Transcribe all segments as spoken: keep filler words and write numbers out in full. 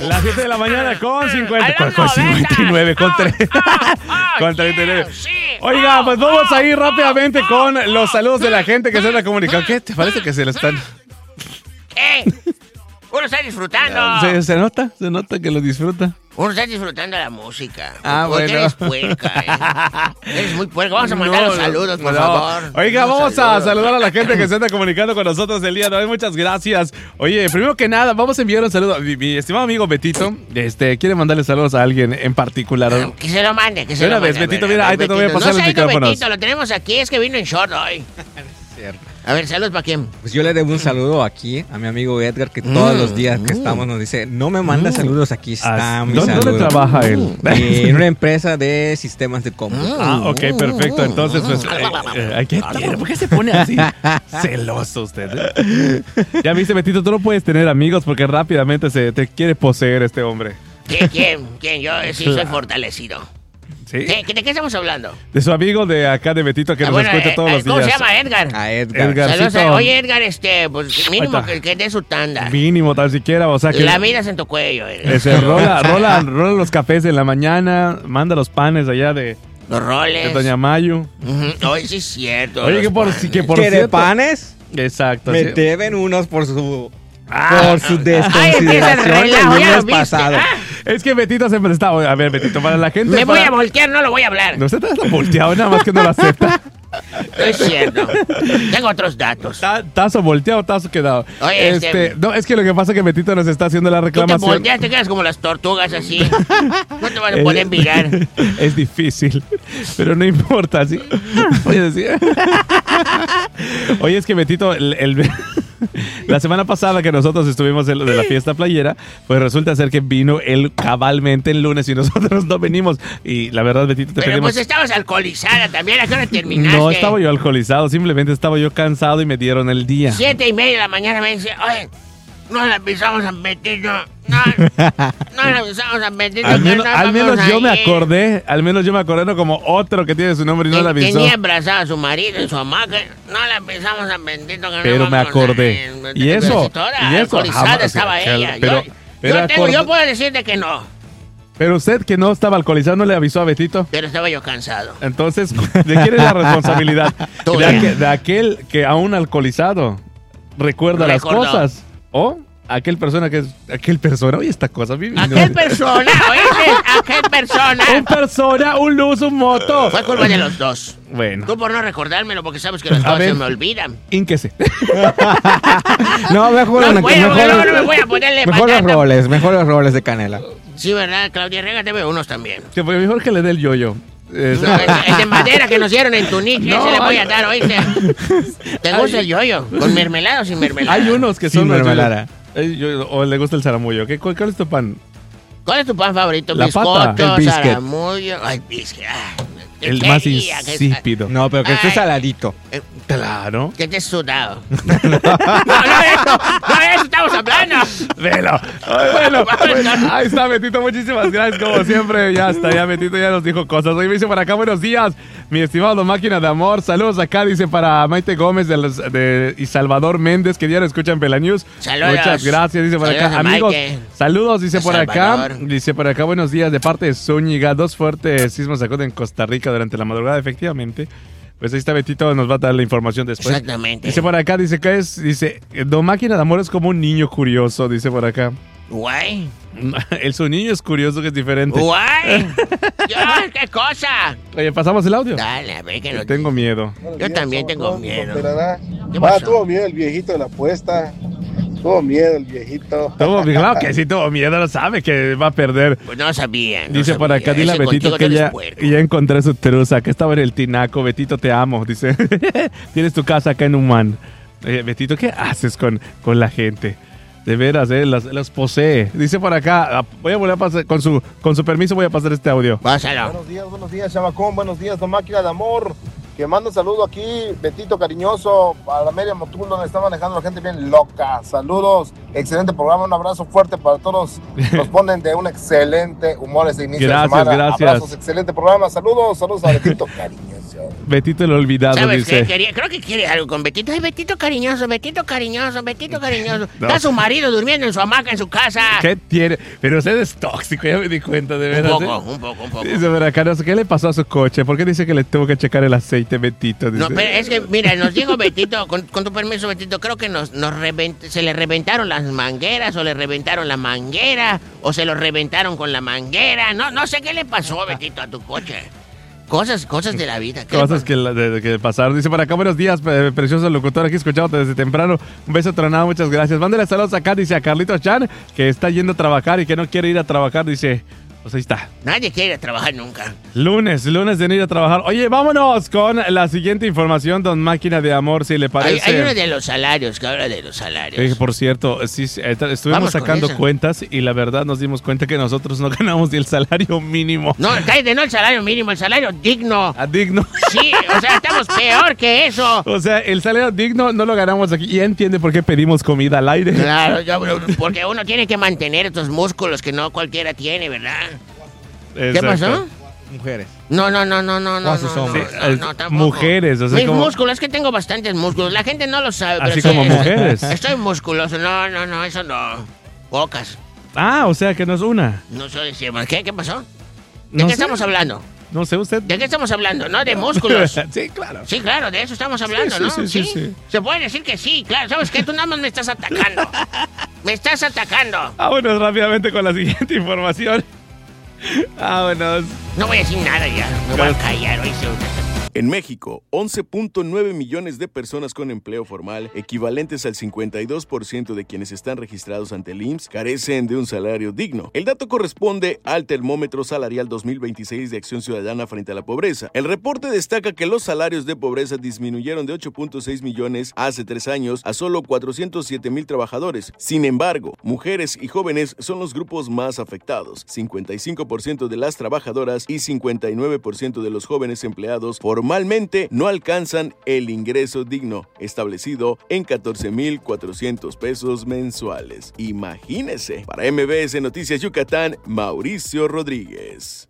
Las siete de la mañana con cincuenta. Con, con cincuenta y nueve, con, tres, con treinta y nueve. Oiga, pues vamos a ir rápidamente con los saludos de la gente que se anda comunicando. ¿Qué te parece que se lo están? ¿Qué? Uno está disfrutando. Se, se nota, se nota que lo disfruta. Uno está disfrutando la música. Ah, porque bueno. eres puerca, ¿eh? Eres muy puerca. Vamos a mandar No, los saludos, por no. favor. Oiga, Unos vamos saludos. a saludar a la gente que se anda comunicando con nosotros el día de hoy. Muchas gracias. Oye, primero que nada, vamos a enviar un saludo. Mi, mi estimado amigo Betito, este, quiere mandarle saludos a alguien en particular. Ah, que se lo mande, que se Una lo vez, mande. Betito, A ver, mira, a ahí ver, te voy a Betito. pasar no los se ha ido micrófonos. Betito, lo tenemos aquí, es que vino en short hoy. A ver, saludos para quién. Pues yo le debo un saludo aquí a mi amigo Edgar, que todos los días que estamos nos dice, no me manda saludos, aquí está mi ¿Dónde, saludo. ¿Dónde trabaja él? En una empresa de sistemas de cómputo. Ah, ok, perfecto. Entonces, pues, eh, eh, ¿qué tiene? ¿Por qué se pone así? Celoso usted. ¿eh? Ya viste, Betito, tú no puedes tener amigos porque rápidamente se te quiere poseer este hombre. ¿Quién? ¿Quién? ¿Quién? Yo sí soy fortalecido. ¿Sí? ¿Qué? ¿De qué estamos hablando? De su amigo de acá de Betito que Ah, nos bueno, escucha eh, todos eh, los días. ¿Cómo se llama? Edgar. A Edgar. Edgarcito. Saludos a- Oye, Edgar, este, pues mínimo Ahí está. que, que dé su tanda. Mínimo, tal siquiera, o sea que... La vida es en tu cuello, Edgar. Ese, rola, rola, rola los cafés en la mañana, manda los panes allá de, Los de roles. Doña Mayu. Ujú. Oye, sí es cierto. Oye, los que por, panes. que por ¿Que de cierto... panes? Exacto. Me sí. deben unos por su... Ah, por su Ay, empieza el desconsideración el relajo, ya lo lunes viste. pasado. Ah, Es que Betito siempre está... A ver, Betito, para la gente... me voy para- a voltear, no lo voy a hablar. No, usted está volteado, nada más que no lo acepta. No es cierto. Tengo otros datos. Ta- Tazo volteado, tazo quedado. Oye, este, este- No, es que lo que pasa es que Betito nos está haciendo la Tú te reclamación. volteas, te quedas como las tortugas así. No te van a poder mirar. Es difícil, pero no importa, ¿sí? Oye, decir. Oye, es que Betito, el, el- la semana pasada que nosotros estuvimos en lo de la fiesta playera, pues resulta ser que vino él cabalmente el lunes y nosotros no venimos. Y la verdad, Betito, te Pero pedimos... pues estabas alcoholizada también. ¿A qué hora terminaste? No estaba yo alcoholizado, simplemente estaba yo cansado y me dieron el día. Siete y media de la mañana me dice, oye, no le avisamos a Betito. No, no le avisamos a Betito. Al que menos, no al menos vamos yo a me ir". acordé, al menos yo me acordé, no como otro que tiene su nombre y no Ten- le avisó. Tenía abrazada a su marido y su mamá, que no le avisamos a Betito que no Pero me vamos a acordé. ir. Y eso, Toda y eso, alcoholizada jamás, estaba que- ella. pero- yo, pero yo, tengo, acordé- yo puedo decirte que no, Pero usted que no estaba alcoholizado no le avisó a Betito. pero estaba yo cansado. Entonces, ¿de quién es la responsabilidad? De, Tuya. aquel, de aquel que aún alcoholizado recuerda Recordó. las cosas. O aquel persona que es... Aquel persona, oye, esta cosa vive. Aquel persona, oíste, aquel persona. Un persona, un luz, un moto. Fue culpa de los dos. Bueno, Tú por no recordármelo, porque sabes que las A cosas ver. se me olvidan. ínquese. No, mejor, No, una- bueno, mejor, no, no me voy a ponerle mejor los batata. roles, mejor los roles de canela. Sí, ¿verdad, Claudia? Régate unos también. Que fue mejor que le dé el yoyo. Eh, No, el, el de madera que nos dieron en Tunic, No, ese le voy hay- a dar, ¿oíste? ¿Te gusta el yoyo? ¿Con mermelada o sin mermelada? Hay unos que Sin son... los mermelada. yoyos. Eh, yo- o le gusta el zaramullo. ¿Qué, cuál, cuál es tu pan? ¿Cuál es tu pan favorito? La pata. Biscocho, El biscuit. zaramullo. Ay, biscuit. Ay, ¿qué El más quería? ¿Qué- insípido. No, pero que esté Ay. saladito. eh, Claro. Que estés sudado. no, no, de eso, no de eso estamos hablando. Velo. Ay, bueno, bueno, ahí está, Betito. Muchísimas gracias, como siempre. Ya está, ya Betito ya nos dijo cosas. Hoy me dice para acá, buenos días, mi estimado Máquina de Amor. Saludos acá, dice para Maite Gómez de, los- de- y Salvador Méndez, que ya lo escuchan Pela News. Saludos. Muchas gracias, dice por Saludos acá. a Amigos, Maite. saludos, dice A por acá. Salvador. Dice por acá, buenos días, de parte de Zúñiga. Dos fuertes sismos sacuden en Costa Rica durante la madrugada, efectivamente. Pues ahí está Betito, nos va a dar la información después. Exactamente. Dice por acá, dice que es, dice, Don Máquina de Amor es como un niño curioso, dice por acá. Guay. El su niño es curioso, que es diferente. Guay. Ay, ¿qué cosa? Oye, pasamos el audio. Dale, a ver que no. Tengo miedo. Yo también tengo miedo. ¿Qué Ah, pasó? tuvo miedo el viejito de la apuesta. Tuvo miedo el viejito. Tuvo, claro que sí tuvo miedo, lo sabe que va a perder. Pues no sabía. no Dice por sabía. acá, dile a Ese Betito contigo que tú eres ya, puerco. ya encontré su truza, que estaba en el tinaco. Betito, te amo. Dice, tienes tu casa acá en Humán. Eh, Betito, ¿qué haces con, con la gente? De veras, eh, los, los posee. Dice por acá, ah, voy a volver a pasar, con su, con su permiso voy a pasar este audio. Pásalo. Buenos días, buenos días, chamacón. Buenos días, Don Máquina de Amor. Que manda un saludo aquí, Betito cariñoso, a la media Motul, donde está manejando la gente bien loca. Saludos, excelente programa, un abrazo fuerte para todos. Nos ponen de un excelente humor este inicio Gracias, de semana. gracias. Abrazos, excelente programa. Saludos, saludos a Betito cariñoso. bendiciones. Betito el olvidado, ¿Sabes dice. qué? Quería, creo que quiere algo con Betito. Ay, Betito cariñoso, Betito cariñoso, Betito cariñoso. No. Está su marido durmiendo en su hamaca en su casa. ¿Qué tiene? Pero usted es tóxico, ya me di cuenta, de Un veras. poco, ¿eh? un poco, un poco. Dice Veracruz, ¿qué le pasó a su coche? ¿Por qué dice que le tuvo que checar el aceite, Betito? Dice. No, pero es que, mira, nos dijo Betito, con, con tu permiso, Betito, creo que nos, nos revent- se le reventaron las mangueras, o le reventaron la manguera, o se lo reventaron con la manguera. No, no sé qué le pasó, Betito, a tu coche. Cosas, cosas de la vida. ¿Qué le Cosas pasó? que, la- de, de que pasaron. Dice por acá, buenos días, pre- precioso locutor, aquí escuchándote desde temprano. Un beso tronado, muchas gracias. Mándale saludos acá, dice a Carlitos Chan, que está yendo a trabajar y que no quiere ir a trabajar, dice. Pues ahí está. Nadie quiere ir a trabajar nunca. Lunes, lunes de no ir a trabajar. Oye, vámonos con la siguiente información, don Máquina de Amor, si le Hay, parece. hay uno de los salarios, que habla de los salarios. Eh, por cierto, sí, sí, eh, estuvimos Vamos con sacando esa. cuentas y la verdad nos dimos cuenta que nosotros no ganamos ni el salario mínimo. No, cállate, no el salario mínimo, el salario digno. A digno. Sí, o sea, estamos peor que eso. O sea, el salario digno no lo ganamos aquí. Y entiende por qué pedimos comida al aire. Claro, yo- porque uno tiene que mantener estos músculos que no cualquiera tiene, ¿verdad? ¿Qué Exacto. pasó? Mujeres. No, no, no, no, no, no. O a sus no, hombres. no, no, no, tampoco. Mujeres, o sea, Mis como- músculos, es que tengo bastantes músculos. La gente no lo sabe, pero Así sí, como es- mujeres. Estoy musculoso. No, no, no, eso no. Pocas. Ah, o sea que no es una. No sé decir. ¿Qué? ¿Qué pasó? ¿De No qué sé. estamos hablando? No sé usted. ¿De qué estamos hablando? No, de músculos. Sí, claro. Sí, claro, de eso estamos hablando, Sí, ¿no? sí, sí, sí, sí. Se puede decir que sí, claro. ¿Sabes qué? Tú nada más me estás atacando. Me estás atacando. Vámonos rápidamente con la siguiente información. Vámonos. No voy a decir nada ya. Me voy a callar, ¿oíste? En México, once punto nueve millones de personas con empleo formal, equivalentes al cincuenta y dos por ciento de quienes están registrados ante el I M S S, carecen de un salario digno. El dato corresponde al Termómetro Salarial dos mil veintiséis de Acción Ciudadana frente a la pobreza. El reporte destaca que los salarios de pobreza disminuyeron de ocho punto seis millones hace tres años a solo cuatrocientos siete mil trabajadores. Sin embargo, mujeres y jóvenes son los grupos más afectados. cincuenta y cinco por ciento de las trabajadoras y cincuenta y nueve por ciento de los jóvenes empleados formalmente no alcanzan el ingreso digno, establecido en catorce mil cuatrocientos pesos mensuales. Imagínese. Para M B S Noticias Yucatán, Mauricio Rodríguez.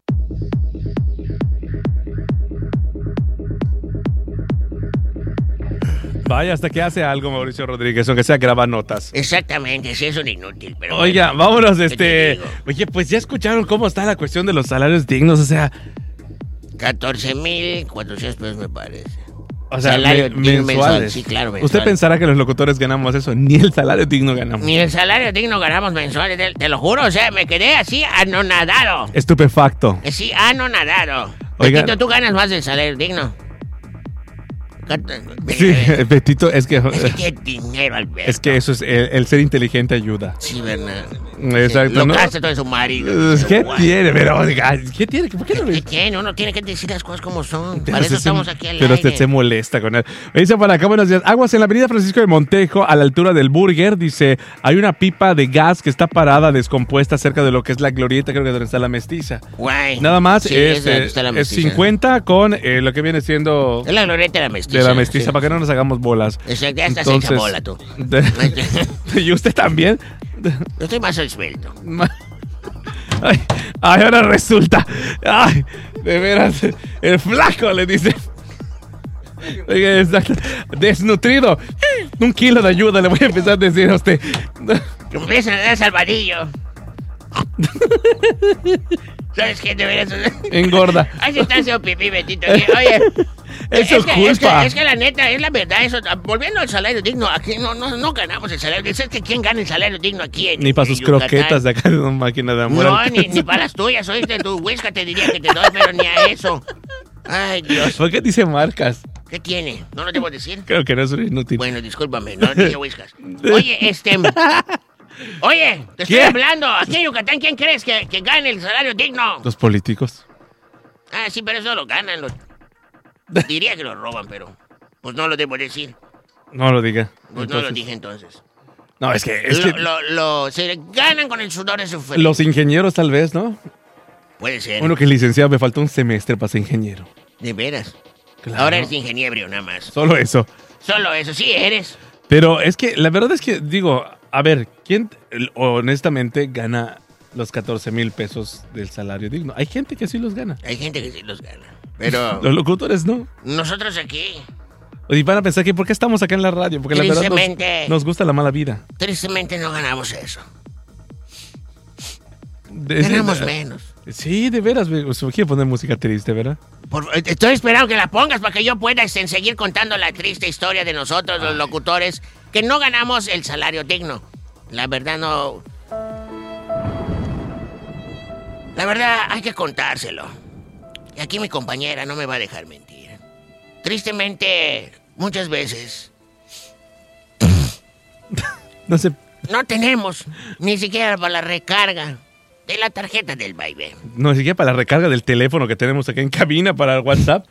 Vaya, hasta que hace algo Mauricio Rodríguez, aunque sea grabar notas. Exactamente, sí, es un inútil, pero... Oiga, bueno, vámonos, ¿qué te este... digo? Oye, pues ya escucharon cómo está la cuestión de los salarios dignos, o sea... catorce mil cuatrocientos pesos me parece. O sea, Salario me- digno mensuales. mensual, sí, claro, mensual. Usted pensará que los locutores ganamos eso, ni el salario digno ganamos. Ni el salario digno ganamos mensuales, te, te lo juro, o sea, me quedé así anonadado. Estupefacto. Sí, anonadado. Oiga. Betito, tú ganas más del salario digno. Sí, Betito, es que... Es que qué dinero, Alberto. Es que eso es, el, el ser inteligente ayuda. Sí, ¿verdad? Exacto, Lo ¿no? gasta todo en su marido. ¿Qué Guau. tiene? Pero, oiga, ¿qué tiene? ¿Por qué no ¿Qué le... tiene? Uno tiene que decir las cosas como son. Pero Para eso usted se- estamos aquí al Pero aire. usted se molesta con él. Me dice por acá, buenos días. Aguas en la avenida Francisco de Montejo, a la altura del Burger. Dice, hay una pipa de gas que está parada, descompuesta, cerca de lo que es la glorieta, creo que donde está la mestiza. Guay. Nada más, Sí, es, es donde eh, está la es mestiza. cincuenta con eh, lo que viene siendo Es la glorieta de la mestiza. de la mestiza, sí. para que no nos hagamos bolas. Exacto, ya estás Entonces, hecha bola tú. de- ¿Y usted también? Yo estoy más esbelto. Ay, ay, ahora resulta. Ay, de veras, el flaco le dice. Oiga, está desnutrido. Un kilo de ayuda le voy a empezar a decir a usted. Empiezan a dar salvadillo. ¿Sabes qué? De veras. Engorda. Ay, se está haciendo pipí, Betito. Oye, Eso es que, culpa. Es que, es que la neta, es la verdad. Eso, volviendo al salario digno, aquí no, no, no ganamos el salario. Es que ¿quién gana el salario digno aquí? En, Ni para en sus Yucatán? croquetas de acá de una máquina de amor. No, ni, ni para las tuyas. Oíste, tu whisky te diría que te doy, pero ni a eso. Ay, Dios. ¿Por qué dice marcas? ¿Qué tiene? ¿No lo debo decir? Creo que no es un inútil. Bueno, discúlpame, no dije whiskas. Oye, este... Oye, te estoy ¿Qué? hablando. Aquí en Yucatán, ¿quién crees que, que gane el salario digno? Los políticos. Ah, sí, pero eso lo ganan. Lo... Diría que lo roban, pero... Pues no lo debo decir. No lo diga. Pues no lo Entonces- dije entonces. No, es que, es lo, que lo, lo- se ganan con el sudor de su frente. los ingenieros tal vez, ¿no? Puede ser. Uno que es licenciado, me faltó un semestre para ser ingeniero. De veras. Claro. Ahora eres ingeniero nada más. Solo eso. Solo eso, sí eres. Pero es que la verdad es que, digo, a ver, ¿quién el- honestamente gana los catorce mil pesos del salario digno? Hay gente que sí los gana. Hay gente que sí los gana. Pero Los locutores no. nosotros aquí, Y van a pensar que ¿por qué estamos acá en la radio? Porque la verdad Tristemente. nos, nos gusta la mala vida. tristemente no ganamos eso. De- Ganamos de- menos. Sí, de veras, me me quiero poner música triste, ¿verdad? Por- estoy esperando que la pongas para que yo pueda este, seguir contando la triste historia de nosotros, los locutores, que no ganamos el salario digno. La verdad no... La verdad hay que contárselo. Y aquí mi compañera no me va a dejar mentir. Tristemente, muchas veces No sé, no tenemos ni siquiera para la recarga de la tarjeta del baile. no, ni siquiera para la recarga del teléfono que tenemos acá en cabina para el WhatsApp.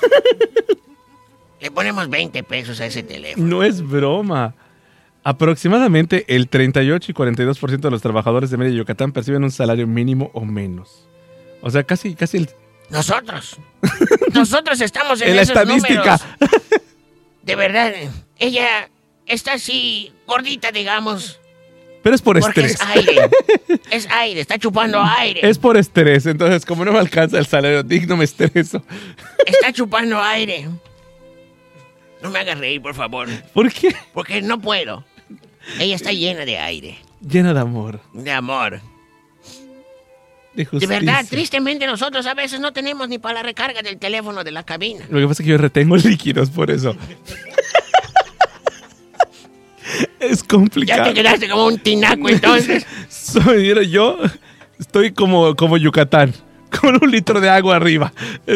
Le ponemos veinte pesos a ese teléfono. No es broma. Aproximadamente el treinta y ocho y cuarenta y dos por ciento de los trabajadores de Mérida y Yucatán perciben un salario mínimo o menos. O sea, casi, casi el... Nosotros. Nosotros estamos en, En la esos estadística. números. De verdad, ella está así gordita, digamos, Pero es por porque estrés. es aire. Es aire, está chupando aire. Es por estrés. Entonces, como no me alcanza el salario digno, me estreso. Está chupando aire. No me hagas reír, por favor, ¿Por qué? porque no puedo. Ella está llena de aire, Llena de amor, de amor. de De justicia. verdad, tristemente nosotros a veces no tenemos ni para la recarga del teléfono de la cabina. Lo que pasa es que yo retengo líquidos por eso. Es Ya complicado. te quedaste como un tinaco entonces. Soy, mira, yo estoy como, como Yucatán, con un litro de agua arriba.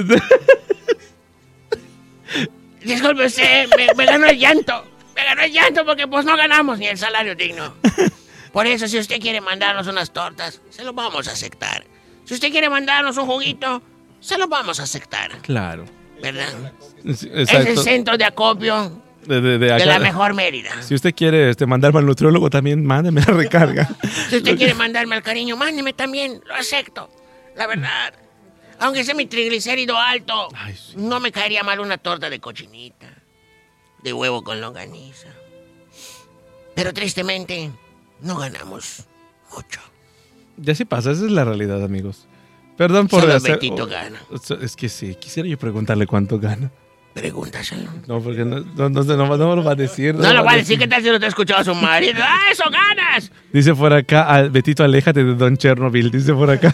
Disculpe usted, me, me ganó el llanto. Me ganó el llanto porque pues no ganamos ni el salario digno. Por eso, si usted quiere mandarnos unas tortas, se lo vamos a aceptar. Si usted quiere mandarnos un juguito, se lo vamos a aceptar. Claro. ¿Verdad? Sí, Es el exacto. centro de acopio De, de- de de acá. la mejor Mérida. Si usted quiere este, mandarme al nutriólogo, también mándeme la recarga. Si usted quiere mandarme al cariño, mándeme también, lo acepto. La verdad. Aunque sea mi triglicérido alto, Ay, sí. no me caería mal una torta de cochinita, de huevo con longaniza. Pero tristemente, no ganamos mucho. Ya sí pasa, esa es la realidad, amigos. Perdón por Solo hacer... Betito gana. o- Es que sí, quisiera yo preguntarle cuánto gana. Pregúntaselo. No, porque no, no, no, no, no me lo va a decir. No lo va a decir, ¿qué tal si no te ha escuchado su marido? ¡Ah, eso ganas! Dice por acá, al Betito, aléjate de Don Chernobyl, dice por acá.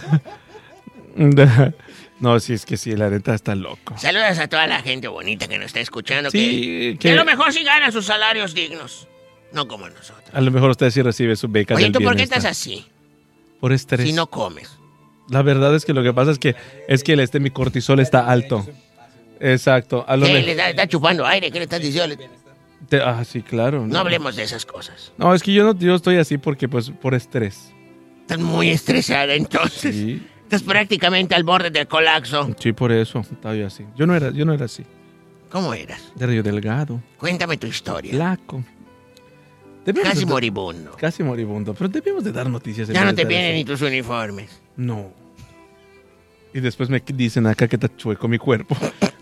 No, sí, es que sí, la neta está loco. Saludos a toda la gente bonita que nos está escuchando. Sí, que, que- que a lo mejor sí ganan sus salarios dignos. No como nosotros. A lo mejor usted sí recibe su beca Oye, del ¿tú por qué bienestar. estás así? Por estrés. Si no comes. La verdad es que lo que pasa es que es que el, este, mi cortisol está alto. Exacto. A lo ¿Qué? me- ¿Le está, está chupando aire? ¿Qué le estás diciendo? te- ah, sí, claro. No hablemos de esas cosas. No, es que yo no yo estoy así porque, pues, por estrés. Estás muy estresada, entonces. Sí, Estás prácticamente al borde del colapso. sí, por eso estaba yo así. Yo no era, yo no era así. ¿Cómo eras? Era yo delgado, Cuéntame tu historia. flaco. Debemos Casi de- moribundo. Casi moribundo. Pero debemos de dar noticias. en Ya vez no de te estar vienen así. ni tus uniformes. No. Y después me dicen acá que está chueco mi cuerpo.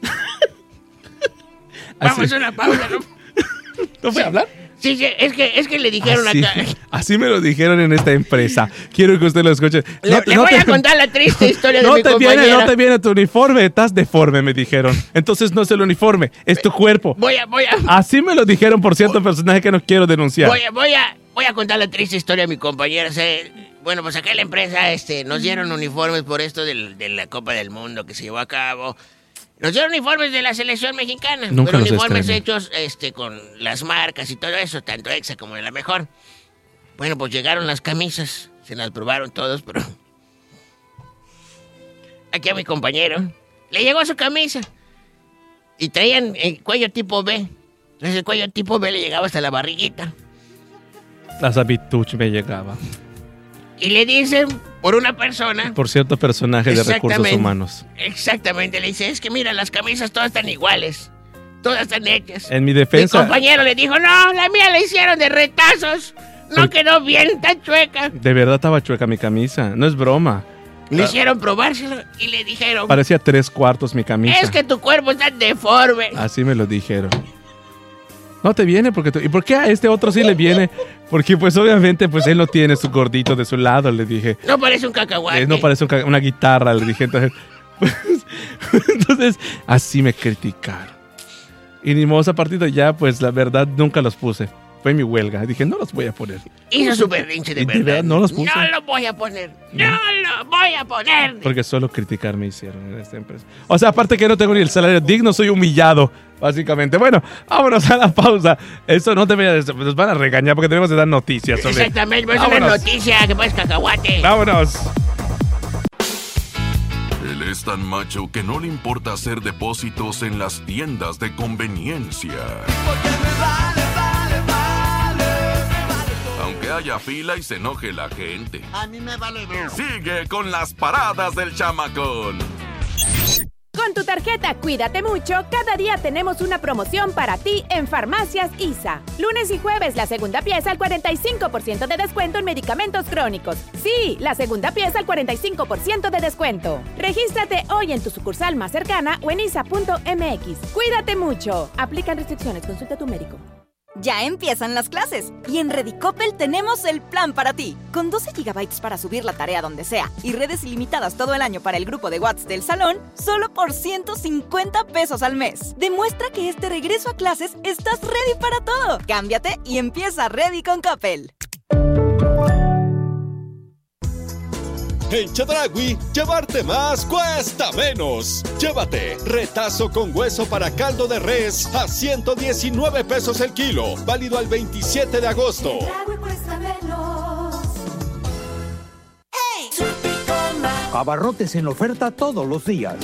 Así- Vamos a una pausa, ¿no? ¿No voy a hablar? Sí, sí, es que, es que le dijeron Así, acá. así me lo dijeron en esta empresa. Quiero que usted lo escuche. Le, No te- le no voy te- a contar la triste historia No de mi te viene, compañera. no te viene tu uniforme, estás deforme, me dijeron. Entonces no es el uniforme, es tu cuerpo. Voy a, voy a, Así me lo dijeron por cierto personaje que no quiero denunciar. voy a, voy a, voy a contar la triste historia de mi compañera. Se- bueno, pues acá en la empresa este, nos dieron uniformes por esto del- de la Copa del Mundo que se llevó a cabo. Nos dieron uniformes de la selección mexicana. Nunca pero los uniformes extrañé. hechos este, con las marcas y todo eso, tanto Exa como de la mejor. Bueno, pues llegaron las camisas, se las probaron todos, pero... Aquí a mi compañero le llegó su camisa y traían el cuello tipo B. Entonces el cuello tipo B le llegaba hasta la barriguita. La Sabituch me llegaba. Y le dicen, por una persona... Por cierto personaje de recursos Exactamente. humanos. Exactamente, le dice, es que mira, las camisas todas están iguales. Todas están hechas. En mi Mi defensa, compañero le dijo, no, la mía la hicieron de retazos. No Soy- quedó bien, está chueca. de verdad estaba chueca mi camisa. No es broma. Le hicieron probárselo y le dijeron, Parecía tres cuartos mi camisa. es que tu cuerpo está deforme. Así me lo dijeron. No te viene porque tú... ¿Y por qué a este otro sí le viene? Porque pues obviamente pues él no tiene su gordito de su lado, le dije. No parece un cacahuate. Eh, no parece un ca- una guitarra, le dije. Entonces, Entonces, así me criticaron. Y ni modo, esa partida ya, pues la verdad, nunca los puse. Fue mi huelga. Dije, no los voy a poner. Hizo su berrinche de Y verdad. de verdad no los puse. No los voy a poner. No, no los voy a poner. Porque solo criticar me hicieron en esta empresa. O sea, aparte que no tengo ni el salario digno, soy humillado, básicamente. Bueno, vámonos a la pausa. Eso no te vayas, nos van a regañar porque tenemos que dar noticias sobre... Exactamente, voy a hacer una noticia que puedes cacahuate. Vámonos. Él es tan macho que no le importa hacer depósitos en las tiendas de conveniencia. Porque me vale, vale, vale, me vale todo. Aunque haya fila y se enoje la gente. A mí me vale ver. Sigue con las paradas del chamacón. Con tu tarjeta Cuídate Mucho, cada día tenemos una promoción para ti en Farmacias I S A. Lunes y jueves, la segunda pieza al cuarenta y cinco por ciento de descuento en medicamentos crónicos. Sí, la segunda pieza al cuarenta y cinco por ciento de descuento. Regístrate hoy en tu sucursal más cercana o en isa punto m x. Cuídate Mucho. Aplican restricciones. Consulta a tu médico. Ya empiezan las clases y en Redicopel tenemos el plan para ti. Con doce gigabytes para subir la tarea donde sea y redes ilimitadas todo el año para el grupo de WhatsApp del salón, solo por ciento cincuenta pesos al mes. Demuestra que este regreso a clases estás ready para todo. Cámbiate y empieza Ready con Coppel. En Chedraui, llevarte más cuesta menos. Llévate retazo con hueso para caldo de res a ciento diecinueve pesos el kilo. Válido al veintisiete de agosto. Chedraui cuesta menos. ¡Hey! Abarrotes en oferta todos los días.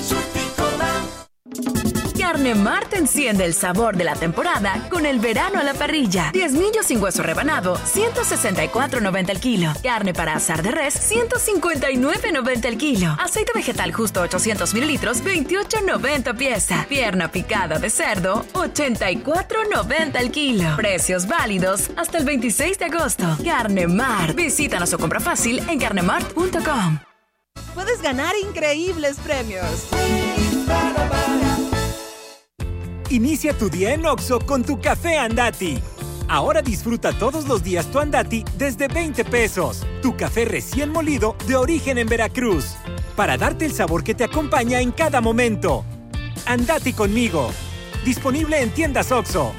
Carne Mart enciende el sabor de la temporada con el verano a la parrilla. Diezmillo sin hueso rebanado, ciento sesenta y cuatro noventa el kilo. Carne para asar de res, ciento cincuenta y nueve noventa el kilo. Aceite vegetal justo ochocientos mililitros, veintiocho noventa pieza. Pierna picada de cerdo, ochenta y cuatro noventa el kilo. Precios válidos hasta el veintiséis de agosto. Carne Mart. Visítanos o compra fácil en carne mart punto com. Puedes ganar increíbles premios. Inicia tu día en Oxxo con tu café Andati. Ahora disfruta todos los días tu Andati desde veinte pesos. Tu café recién molido de origen en Veracruz. Para darte el sabor que te acompaña en cada momento. Andati conmigo. Disponible en tiendas Oxxo.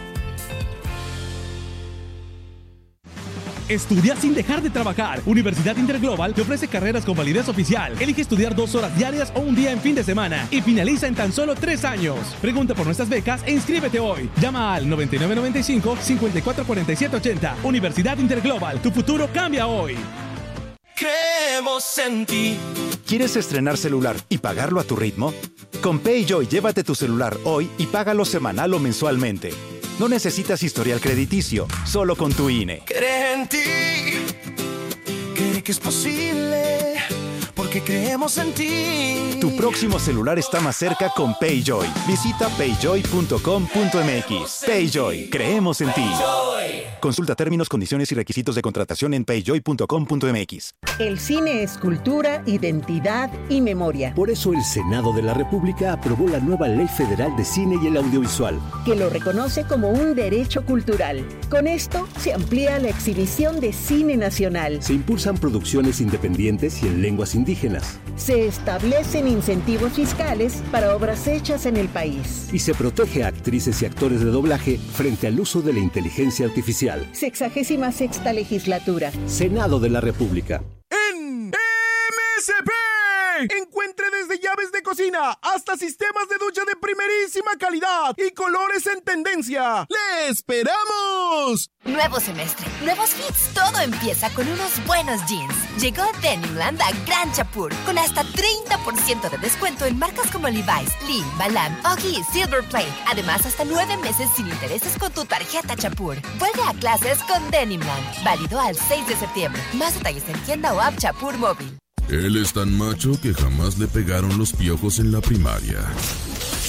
Estudia sin dejar de trabajar. Universidad Interglobal te ofrece carreras con validez oficial. Elige estudiar dos horas diarias o un día en fin de semana y finaliza en tan solo tres años. Pregunta por nuestras becas e inscríbete hoy. Llama al noventa y nueve noventa y cinco, cincuenta y cuatro cuarenta y siete ochenta. Universidad Interglobal. Tu futuro cambia hoy. Creemos en ti. ¿Quieres estrenar celular y pagarlo a tu ritmo? Con PayJoy, llévate tu celular hoy y págalo semanal o mensualmente. No necesitas historial crediticio, solo con tu I N E. Cree en ti, cree que es posible, porque creemos en ti. Tu próximo celular está más cerca con PayJoy. Visita payjoy punto com punto m x. PayJoy, creemos en ti. Consulta términos, condiciones y requisitos de contratación en payjoy punto com punto m x. El cine es cultura, identidad y memoria. Por eso el Senado de la República aprobó la nueva Ley Federal de Cine y el Audiovisual, que lo reconoce como un derecho cultural. Con esto se amplía la exhibición de cine nacional. Se impulsan producciones independientes y en lenguas indígenas. Se establecen incentivos fiscales para obras hechas en el país. Y se protege a actrices y actores de doblaje frente al uso de la inteligencia artificial. Sexagésima sexta legislatura. Senado de la República. En M S P. Encuentre desde llaves de cocina hasta sistemas de ducha de primerísima calidad y colores en tendencia. ¡Le esperamos! Nuevo semestre, nuevos fits, todo empieza con unos buenos jeans. Llegó Denimland a Gran Chapur con hasta treinta por ciento de descuento en marcas como Levi's, Lee, Balam, Oggy y Silver Plate. Además, hasta nueve meses sin intereses con tu tarjeta Chapur. Vuelve a clases con Denimland. Válido al seis de septiembre. Más detalles en tienda o app Chapur móvil. Él es tan macho que jamás le pegaron los piojos en la primaria.